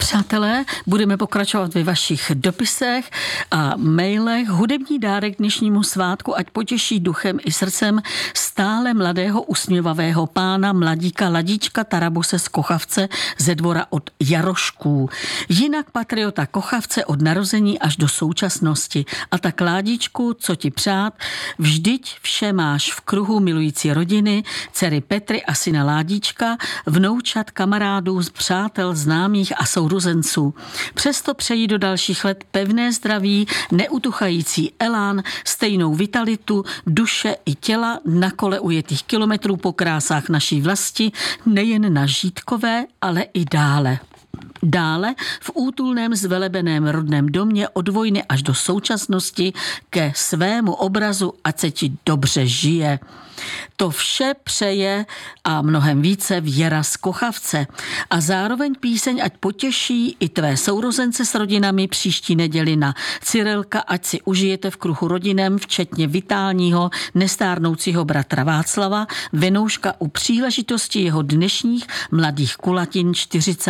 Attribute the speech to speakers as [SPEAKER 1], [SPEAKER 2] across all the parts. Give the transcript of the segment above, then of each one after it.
[SPEAKER 1] Přátelé, budeme pokračovat ve vašich dopisech a mailech. Hudební dárek dnešnímu svátku, ať potěší duchem i srdcem stále mladého usměvavého pána mladíka Ladíčka Tarabuse z Kochavce ze dvora od Jarošků. Jinak patriota Kochavce od narození až do současnosti. A tak Ládičku, co ti přát, vždyť vše máš v kruhu milující rodiny, dcery Petry a syna Ládička, vnoučat, kamarádů, přátel, známých a sourozenců. Přesto přeji do dalších let pevné zdraví, neutuchající elán, stejnou vitalitu, duše i těla na kole ujetých kilometrů po krásách naší vlasti, nejen na Žítkové, ale i dále. Dále v útulném zvelebeném rodném domě od vojny až do současnosti ke svému obrazu, ať se ti dobře žije. To vše přeje a mnohem více Věra z Kochavce. A zároveň píseň ať potěší i tvé sourozence s rodinami příští neděli na Cyrilka, ať si užijete v kruhu rodinem, včetně vitálního, nestárnoucího bratra Václava, Venouška u příležitosti jeho dnešních mladých kulatin 40.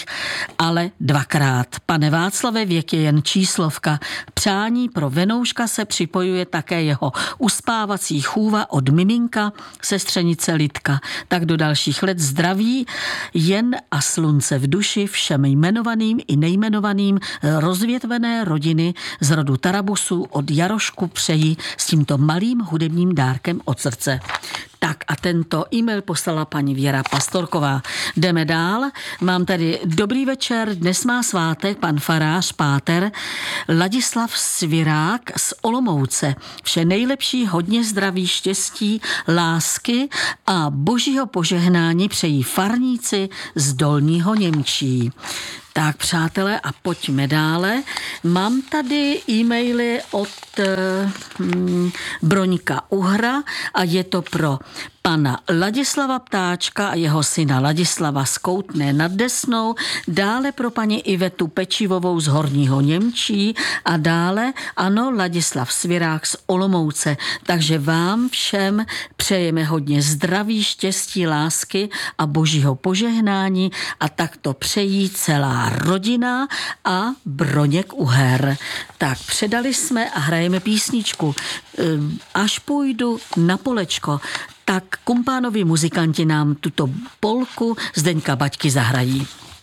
[SPEAKER 1] ale dvakrát. Pane Václave, věk je jen číslovka. Přání pro Venouška se připojuje také jeho uspávací chůva od miminka, sestřenice Lidka. Tak do dalších let zdraví jen a slunce v duši všem jmenovaným i nejmenovaným rozvětvené rodiny z rodu Tarabusů od Jarošku přeji s tímto malým hudebním dárkem od srdce. Tak a tento e-mail poslala paní Věra Pastorková. Jdeme dál. Mám tady dobrý večer. Dnes má svátek pan farář páter Ladislav Svirák z Olomouce. Vše nejlepší, hodně zdraví, štěstí, lásky a božího požehnání přejí farníci z Dolního Němčí. Tak, přátelé, a pojďme dále. Mám tady e-maily od Broňka Uhra a je to pro pana Ladislava Ptáčka a jeho syna Ladislava z Koutné nad Desnou, dále pro paní Ivetu Pečivovou z Horního Němčí a dále, ano, Ladislav Svirák z Olomouce. Takže vám všem přejeme hodně zdraví, štěstí, lásky a božího požehnání a tak to přejí celá rodina a Broněk Uher. Tak předali jsme a hrajeme písničku Až půjdu na polečko. Tak kumpánovi muzikanti nám tuto polku Zdeňka Baťky zahrají.